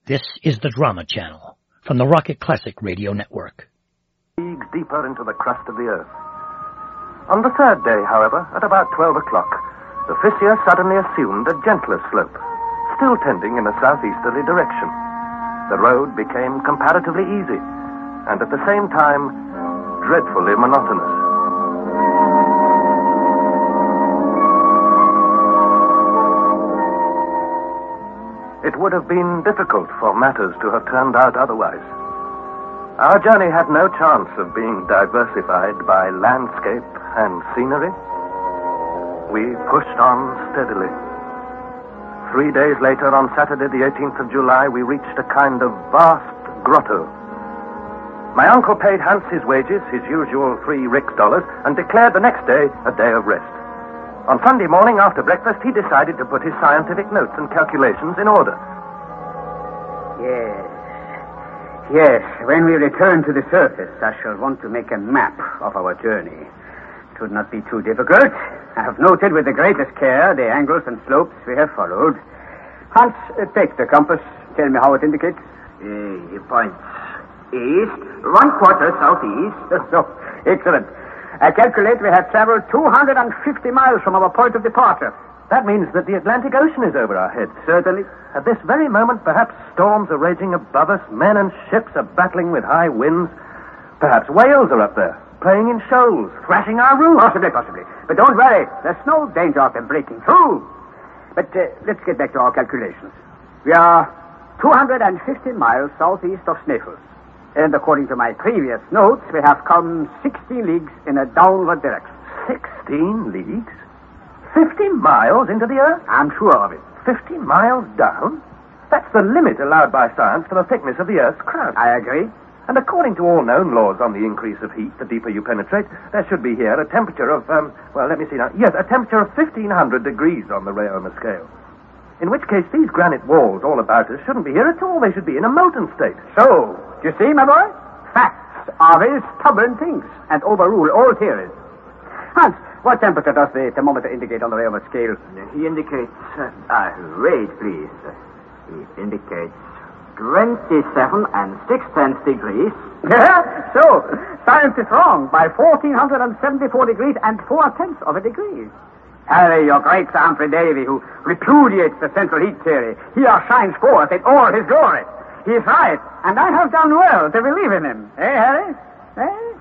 This is the Drama Channel from the Rocket Classic Radio Network. Leagues deeper into the crust of the earth. On the third day, however, at about 12 o'clock, the fissure suddenly assumed a gentler slope, still tending in a southeasterly direction. The road became comparatively easy, and at the same time, dreadfully monotonous. It would have been difficult for matters to have turned out otherwise. Our journey had no chance of being diversified by landscape and scenery. We pushed on steadily. 3 days later, on Saturday the 18th of July, we reached a kind of vast grotto. My uncle paid Hans his wages, his usual 3 rix dollars, and declared the next day a day of rest. On Sunday morning, after breakfast, he decided to put his scientific notes and calculations in order. Yes, when we return to the surface, I shall want to make a map of our journey. It would not be too difficult. I have noted with the greatest care the angles and slopes we have followed. Hans, take the compass. Tell me how it indicates. It points east, 1/4 southeast. So, excellent. I calculate we have traveled 250 miles from our point of departure. That means that the Atlantic Ocean is over our heads. Certainly. At this very moment, perhaps storms are raging above us, men and ships are battling with high winds. Perhaps whales are up there, playing in shoals, thrashing our roofs. Possibly. But don't worry, there's no danger of them breaking through. But let's get back to our calculations. We are 250 miles southeast of Sneffels. And according to my previous notes, we have come 16 leagues in a downward direction. 16 leagues? 50 miles into the earth? I'm sure of it. 50 miles down? That's the limit allowed by science for the thickness of the Earth's crust. I agree. And according to all known laws on the increase of heat, the deeper you penetrate, there should be here a temperature of, let me see now. Yes, a temperature of 1,500 degrees on the Rheomer scale. In which case, these granite walls all about us shouldn't be here at all. They should be in a molten state. So, do you see, my boy? Facts are very stubborn things and overrule all theories. Hans, what temperature does the thermometer indicate on the Rheomer scale? He indicates... wait, please. It indicates 27 6/10 degrees. So, science is wrong by 1,474 degrees and 4/10 of a degree. Harry, your great Sir Humphrey Davy, who repudiates the central heat theory, here shines forth in all his glory. He is right, and I have done well to believe in him. Eh, Harry? Eh?